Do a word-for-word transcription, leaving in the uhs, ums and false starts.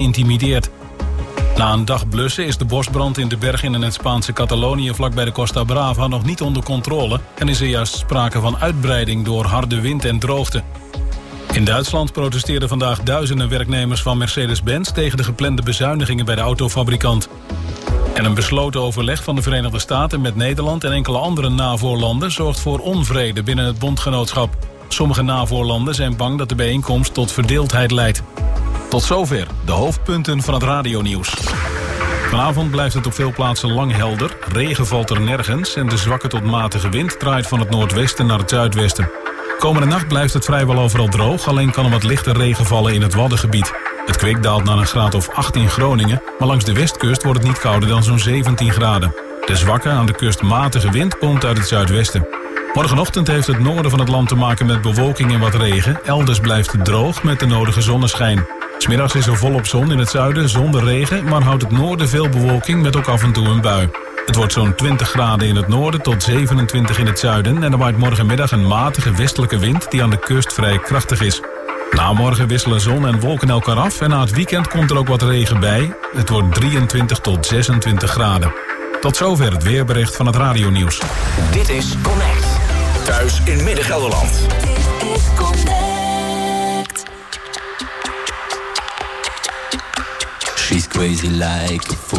geïntimideerd. Na een dag blussen is de bosbrand in de bergen in het Spaanse Catalonië vlakbij de Costa Brava nog niet onder controle en is er juist sprake van uitbreiding door harde wind en droogte. In Duitsland protesteerden vandaag duizenden werknemers van Mercedes-Benz tegen de geplande bezuinigingen bij de autofabrikant. En een besloten overleg van de Verenigde Staten met Nederland en enkele andere NAVO-landen zorgt voor onvrede binnen het bondgenootschap. Sommige NAVO-landen zijn bang dat de bijeenkomst tot verdeeldheid leidt. Tot zover de hoofdpunten van het radionieuws. Vanavond blijft het op veel plaatsen lang helder. Regen valt er nergens en de zwakke tot matige wind draait van het noordwesten naar het zuidwesten. Komende nacht blijft het vrijwel overal droog, alleen kan er wat lichte regen vallen in het Waddengebied. Het kwik daalt naar een graad of acht in Groningen, maar langs de westkust wordt het niet kouder dan zo'n zeventien graden. De zwakke, aan de kust matige wind komt uit het zuidwesten. Morgenochtend heeft het noorden van het land te maken met bewolking en wat regen. Elders blijft het droog met de nodige zonneschijn. 'S Middags is er volop zon in het zuiden zonder regen, maar houdt het noorden veel bewolking met ook af en toe een bui. Het wordt zo'n twintig graden in het noorden tot zevenentwintig in het zuiden en er waait morgenmiddag een matige westelijke wind die aan de kust vrij krachtig is. Na morgen wisselen zon en wolken elkaar af en na het weekend komt er ook wat regen bij. Het wordt drieëntwintig tot zesentwintig graden. Tot zover het weerbericht van het radionieuws. Dit is Connect. Thuis in Midden-Gelderland. Dit is Connect. She's crazy like a fool.